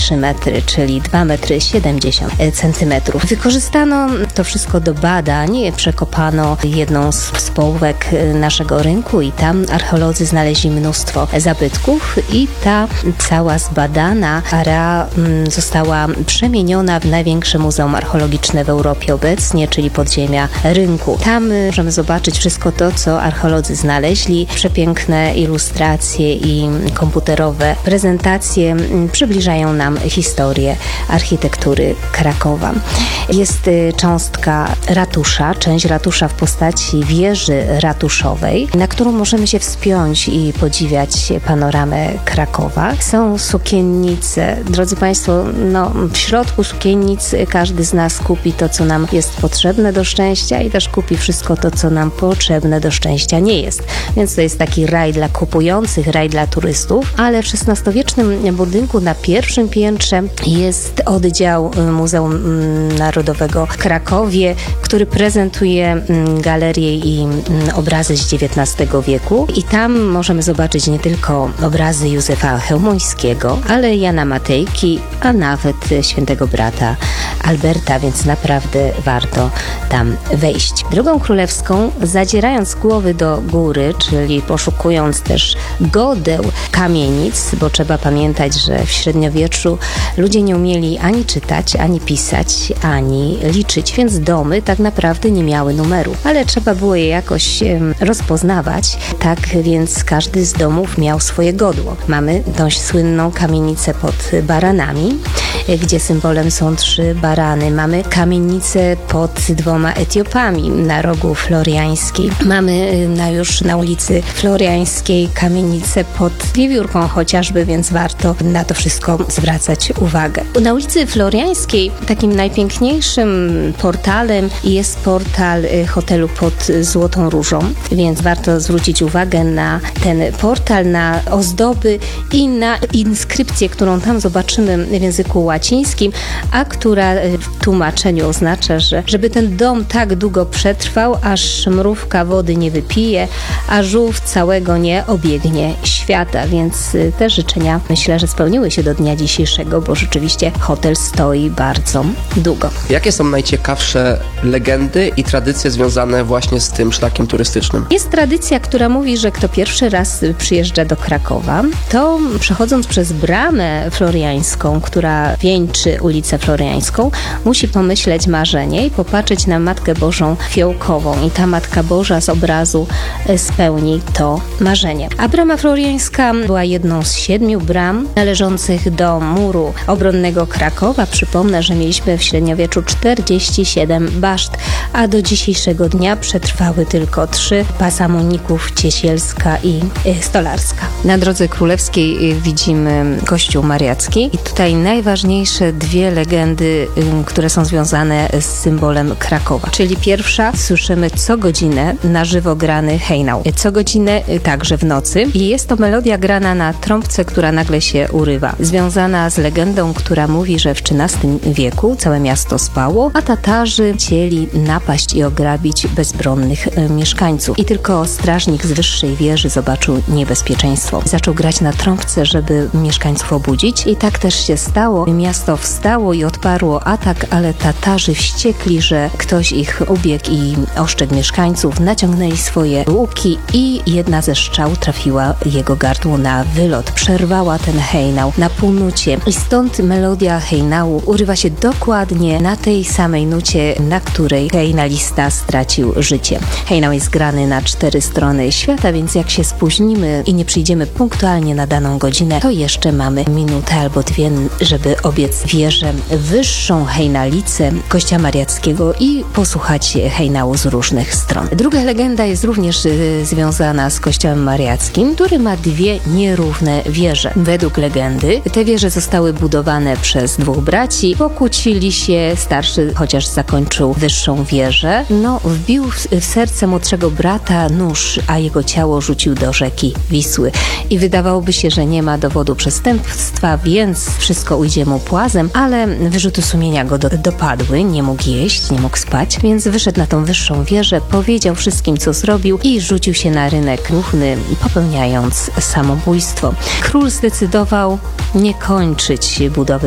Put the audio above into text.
3 metry, czyli 2,70 cm. Wykorzystano to wszystko do badań, przekopano jedną z połówek naszego rynku i tam archeolodzy znaleźli mnóstwo zabytków i ta cała zbadana area została przemieniona w największe muzeum archeologiczne w Europie obecnie, czyli podziemia rynku. Tam możemy zobaczyć wszystko to, co archeolodzy znaleźli. Przepiękne ilustracje i komputerowe prezentacje przybliżają nam historię architektury Krakowa. Jest cząstka ratusza, część ratusza w postaci wieży ratuszowej, na którą możemy się wspiąć i podziwiać panoramę Krakowa. Są sukiennice. Drodzy Państwo, w środku sukiennic każdy z nas kupi to, co nam jest potrzebne do szczęścia i też kupi wszystko to, co nam potrzebne do szczęścia nie jest. Więc to jest taki raj dla kupujących, raj dla turystów, ale w XVI-wiecznym budynku na pierwszym piętrze jest oddział Muzeum Narodowego w Krakowie, który prezentuje galerie i obrazy z XIX wieku i tam możemy zobaczyć nie tylko obrazy Józefa Chełmońskiego, ale Jana Matejki, a nawet świętego brata Alberta, więc naprawdę warto tam wejść. Drogą królewską, zadzierając głowy do góry, czyli poszukując też godeł kamienic, bo trzeba pamiętać, że w średniowieczu ludzie nie umieli ani czytać, ani pisać, ani liczyć, więc domy tak naprawdę nie miały numeru, ale trzeba było je jakoś rozpoznawać, tak więc każdy z domów miał swoje godło. Mamy tą słynną kamienicę pod Baranami, gdzie symbolem są 3 barany. Mamy kamienicę pod 2 Etiopami na rogu Floriańskiej. Mamy już na ulicy Floriańskiej kamienicę pod Wiewiórką chociażby, więc warto na to wszystko zwracać uwagę. Na ulicy Floriańskiej takim najpiękniejszym portalem jest portal hotelu pod Złotą Różą, więc warto zwrócić uwagę na ten portal, na ozdoby i na inskrypcję, którą tam zobaczymy w języku łacińskim, a która w tłumaczeniu oznacza, że żeby ten dom tak długo przetrwał, aż mrówka wody nie wypije, a żółw całego nie obiegnie świata, więc te życzenia myślę, że spełniły się do dnia dzisiejszego, bo rzeczywiście hotel stoi bardzo długo. Jakie są najciekawsze legendy i tradycje związane właśnie z tym szlakiem turystycznym? Jest tradycja, która mówi, że kto pierwszy raz przyjeżdża do Krakowa, to przechodząc przez bramę floriańską, która wieńczy ulicę Floriańską, musi pomyśleć marzenie i popatrzeć na Matkę Bożą Fiołkową i ta Matka Boża z obrazu spełni to marzenie. A brama floriańska była jedną z 7 bram należących do muru obronnego Krakowa. Przypomnę, że mieliśmy w średniowieczu 47 baszt, a do dzisiejszego dnia przetrwały tylko 3: Pasamuników, Ciesielska i Stolarska. Na drodze królewskiej widzimy kościół mariacki i tutaj najważniejsze 2 legendy, które są związane z symbolem Krakowa. Czyli pierwsza, słyszymy co godzinę na żywo grany hejnał. Co godzinę także w nocy i jest to melodia grana na trąbce, która nagle się urywa. Związana z legendą, która mówi, że w XIII wieku całe miasto spało, a Tatarzy chcieli napaść i ograbić bezbronnych mieszkańców. I tylko strażnik z wyższej wieży zobaczył niebezpieczeństwo. Zaczął grać na trąbce, żeby mieszkańców obudzić i tak też się stało. Miasto wstało i odparło atak, ale Tatarzy wściekli, że ktoś ich ubiegł i oszczędł mieszkańców, naciągnęli swoje łuki i jedna ze strzał trafiła jego gardło na wylot. Przerwała ten hejnał na półnucie i stąd melodia hejnału urywa się dokładnie na tej samej nucie, na której hejnalista stracił życie. Hejnał jest grany na 4 strony świata, więc jak się spóźnimy i nie przyjdziemy punktualnie na daną godzinę, to jeszcze mamy minutę albo 2, żeby obiec wieżę wyższą hejnalicę kościoła mariackiego i posłuchać hejnału z różnych stron. Druga legenda jest również związana z kościołem mariackim, który ma 2 nierówne wieże. Według legendy te wieże zostały budowane przez 2 braci, pokłócili się, starszy chociaż zakończył wyższą wieżę, wbił w serce młodszego brata nóż, a jego ciało rzucił do rzeki Wisły. I wydawałoby się, że nie ma dowodu przestępstwa, więc wszystko ujdzie mu płazem, ale wyrzuty sumienia go dopadły, nie mógł jeść, nie mógł spać, więc wyszedł na tą wyższą wieżę, powiedział wszystkim, co zrobił i rzucił się na rynek ruchny, popełniając samobójstwo. Król zdecydował nie kończyć budowy